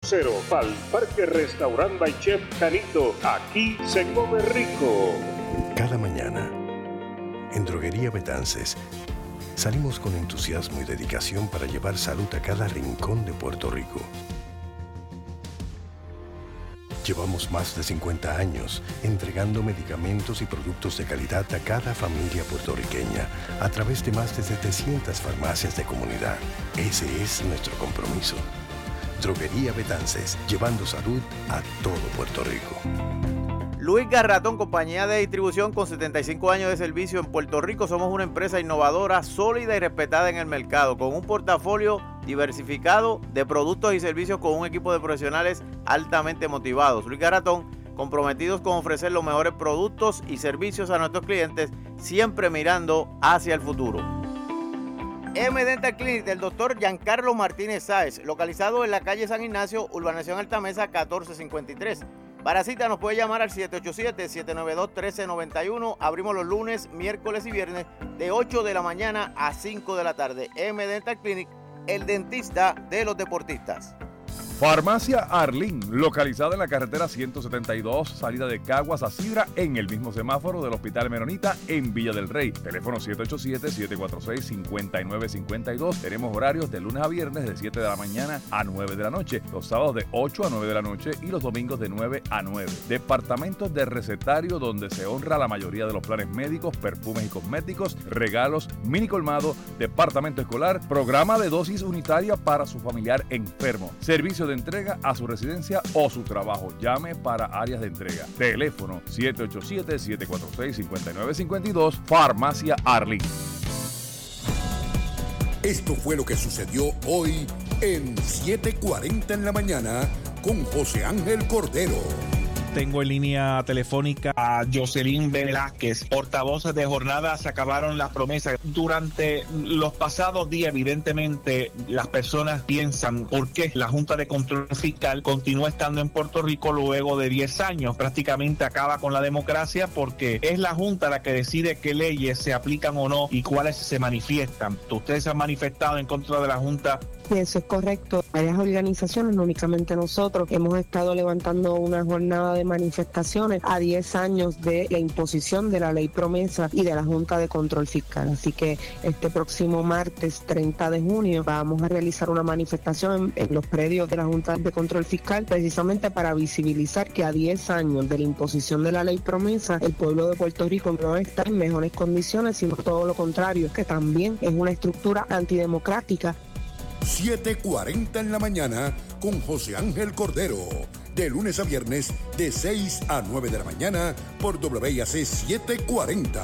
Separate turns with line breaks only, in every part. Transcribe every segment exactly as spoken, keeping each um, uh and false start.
Cero, Pal Parque Restaurant by Chef Canito. Aquí se come rico.
Cada mañana, en Droguería Betances, salimos con entusiasmo y dedicación para llevar salud a cada rincón de Puerto Rico. Llevamos más de cincuenta años entregando medicamentos y productos de calidad a cada familia puertorriqueña a través de más de setecientas farmacias de comunidad. Ese es nuestro compromiso. Droguería Betances, llevando salud a todo Puerto Rico.
Luis Garratón, compañía de distribución con setenta y cinco años de servicio en Puerto Rico. Somos una empresa innovadora, sólida y respetada en el mercado, con un portafolio diversificado de productos y servicios con un equipo de profesionales altamente motivados. Luis Garratón, comprometidos con ofrecer los mejores productos y servicios a nuestros clientes, siempre mirando hacia el futuro. M Dental Clinic del doctor Giancarlo Martínez Sáez, localizado en la calle San Ignacio, urbanización Altamesa catorce cincuenta y tres. Para cita nos puede llamar al siete ocho siete, siete nueve dos, uno tres nueve uno. Abrimos los lunes, miércoles y viernes de ocho de la mañana a cinco de la tarde. M Dental Clinic, el dentista de los deportistas.
Farmacia Arlín, localizada en la carretera ciento setenta y dos, salida de Caguas a Sidra, en el mismo semáforo del Hospital Menonita, en Villa del Rey. Teléfono siete ocho siete, siete cuatro seis, cinco nueve cinco dos. Tenemos horarios de lunes a viernes de siete de la mañana a nueve de la noche, los sábados de ocho a nueve de la noche y los domingos de nueve a nueve. Departamentos de recetario donde se honra la mayoría de los planes médicos, perfumes y cosméticos, regalos, mini colmado, departamento escolar, programa de dosis unitaria para su familiar enfermo, servicio de entrega a su residencia o su trabajo. Llame para áreas de entrega. Teléfono siete ocho siete, siete cuatro seis, cinco nueve cinco dos. Farmacia Arlín.
Esto fue lo que sucedió hoy en siete cuarenta en la mañana con José Ángel Cordero.
Tengo en línea telefónica a Jocelyn Velázquez, portavoz de jornada. Se acabaron las promesas. Durante los pasados días, evidentemente, las personas piensan por qué la Junta de Control Fiscal continúa estando en Puerto Rico luego de diez años. Prácticamente acaba con la democracia porque es la Junta la que decide qué leyes se aplican o no y cuáles se manifiestan. Ustedes se han manifestado en contra de la Junta.
Eso es correcto. Varias organizaciones, no únicamente nosotros, hemos estado levantando una jornada de manifestaciones a diez años de la imposición de la ley promesa y de la Junta de Control Fiscal. Así que este próximo martes treinta de junio vamos a realizar una manifestación en, en los predios de la Junta de Control Fiscal, precisamente para visibilizar que a diez años de la imposición de la ley promesa, el pueblo de Puerto Rico no está en mejores condiciones, sino todo lo contrario, que también es una estructura antidemocrática.
siete cuarenta en la mañana con José Ángel Cordero. De lunes a viernes de seis a nueve de la mañana por W I A C setecientos cuarenta.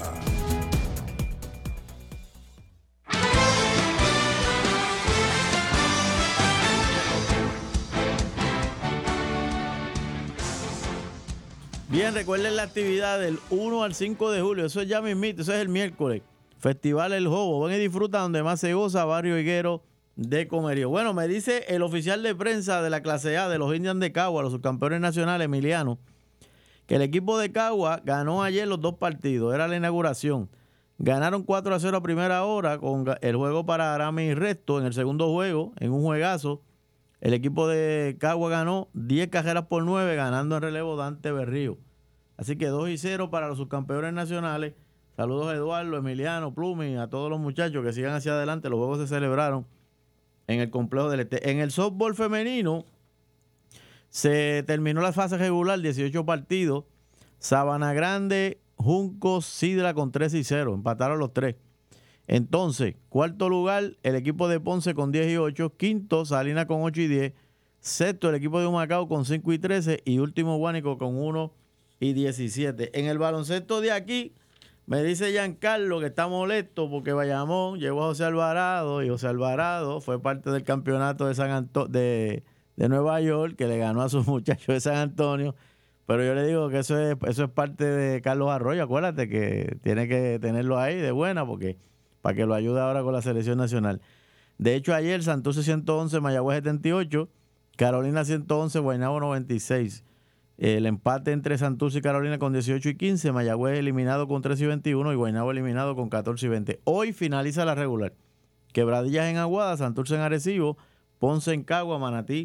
Bien, recuerden la actividad del uno al cinco de julio. Eso es ya mismito, eso es el miércoles. Festival El Jobo. Ven y disfruta donde más se goza, Barrio Higuero de Comerío. Bueno, me dice el oficial de prensa de la clase A de los Indians de Cagua, los subcampeones nacionales, Emiliano, que el equipo de Cagua ganó ayer los dos partidos. Era la inauguración. Ganaron cuatro a cero a primera hora con el juego para Aramis y Resto. En el segundo juego, en un juegazo, el equipo de Cagua ganó diez carreras por nueve, ganando en relevo Dante Berrío. Así que dos y cero para los subcampeones nacionales. Saludos a Eduardo, Emiliano, Plumi, a todos los muchachos que sigan hacia adelante. Los juegos se celebraron en el complejo del Este. En el softball femenino se terminó la fase regular, dieciocho partidos. Sabana Grande, Juncos, Sidra con tres y cero. Empataron los tres. Entonces, cuarto lugar, el equipo de Ponce con diez y ocho. Quinto, Salinas con ocho y diez. Sexto, el equipo de Humacao con cinco y trece. Y último, Guánico con uno y diecisiete. En el baloncesto de aquí, me dice Giancarlo que está molesto porque Bayamón llegó a José Alvarado y José Alvarado fue parte del campeonato de San Anto- de, de Nueva York, que le ganó a sus muchachos de San Antonio. Pero yo le digo que eso es, eso es parte de Carlos Arroyo. Acuérdate que tiene que tenerlo ahí de buena porque para que lo ayude ahora con la selección nacional. De hecho, ayer Santurce ciento once, Mayagüez setenta y ocho, Carolina ciento once, Guaynabo noventa y seis. El empate entre Santurce y Carolina con dieciocho y quince, Mayagüez eliminado con trece y veintiuno y Guaynabo eliminado con catorce y veinte. Hoy finaliza la regular. Quebradillas en Aguada, Santurce en Arecibo, Ponce en Cagua, Manatí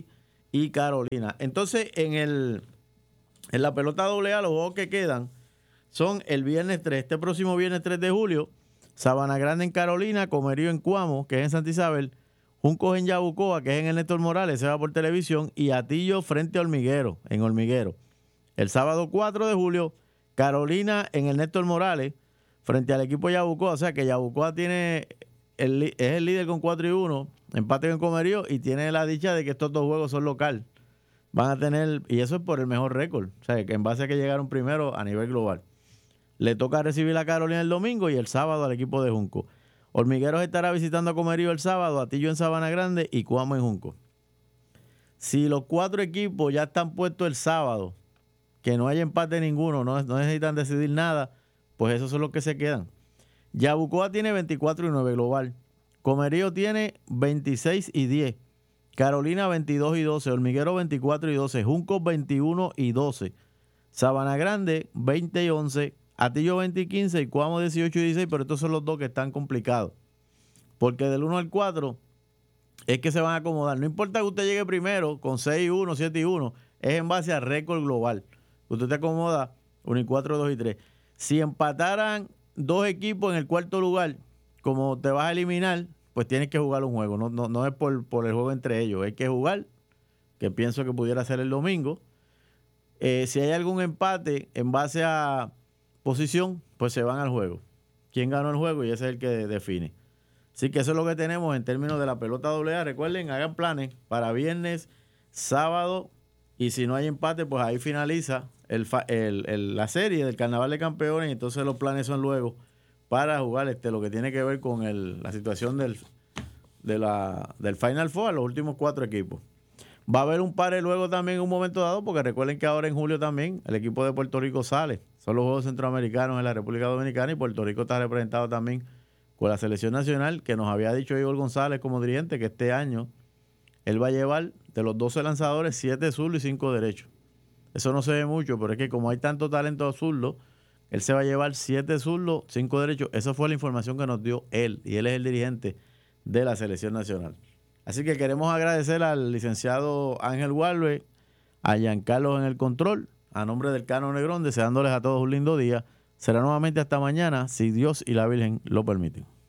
y Carolina. Entonces, en el en la pelota doble A, los juegos que quedan son el viernes tres, este próximo viernes tres de julio, Sabana Grande en Carolina, Comerío en Cuamo, que es en Santa Isabel, Juncos en Yabucoa, que es en el Néstor Morales, se va por televisión, y Atillo frente a Hormiguero, en Hormiguero. El sábado cuatro de julio, Carolina en el Néstor Morales, frente al equipo de Yabucoa, o sea que Yabucoa tiene el, es el líder con cuatro y uno, empate con Comerío, y tiene la dicha de que estos dos juegos son local. Van a tener, y eso es por el mejor récord, o sea que en base a que llegaron primero a nivel global. Le toca recibir a Carolina el domingo y el sábado al equipo de Junco. Hormigueros estará visitando a Comerío el sábado, Atillo en Sabana Grande y Cuamo en Junco. Si los cuatro equipos ya están puestos el sábado, que no hay empate ninguno, no, no necesitan decidir nada, pues esos son los que se quedan. Yabucoa tiene veinticuatro y nueve global. Comerío tiene veintiséis y diez. Carolina veintidós y doce. Hormiguero veinticuatro y doce. Juncos veintiuno y doce. Sabana Grande veinte y once. Atillo veinte y quince y Cuamo dieciocho y dieciséis, pero estos son los dos que están complicados. Porque del uno al cuatro es que se van a acomodar. No importa que usted llegue primero con seis y uno, siete y uno, es en base al récord global. Usted te acomoda uno y cuatro, dos y tres. Si empataran dos equipos en el cuarto lugar, como te vas a eliminar, pues tienes que jugar un juego. No, no, no es por, por el juego entre ellos. Hay que jugar, que pienso que pudiera ser el domingo. Eh, si hay algún empate en base a posición, pues se van al juego. ¿Quién ganó el juego? Y ese es el que define. Así que eso es lo que tenemos en términos de la pelota doble A. Recuerden, hagan planes para viernes, sábado, y si no hay empate, pues ahí finaliza el, el, el, la serie del Carnaval de Campeones, y entonces los planes son luego para jugar este lo que tiene que ver con el, la situación del, de la, del Final Four, los últimos cuatro equipos. Va a haber un par luego también en un momento dado, porque recuerden que ahora en julio también el equipo de Puerto Rico sale. Son los Juegos Centroamericanos en la República Dominicana y Puerto Rico está representado también con la selección nacional, que nos había dicho Igor González como dirigente que este año él va a llevar de los doce lanzadores siete zurdos y cinco derechos. Eso no se ve mucho, pero es que como hay tanto talento zurdo, él se va a llevar siete zurdos, cinco derechos. Esa fue la información que nos dio él, y él es el dirigente de la selección nacional. Así que queremos agradecer al licenciado Ángel Gualve, a Giancarlo en el control, a nombre del Cano Negrón, deseándoles a todos un lindo día. Será nuevamente hasta mañana, si Dios y la Virgen lo permiten.